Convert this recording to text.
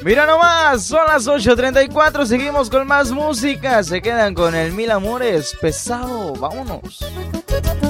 Mira nomás, son las 8:34, seguimos con más música. Se quedan con el Mil Amores Pesado, vámonos.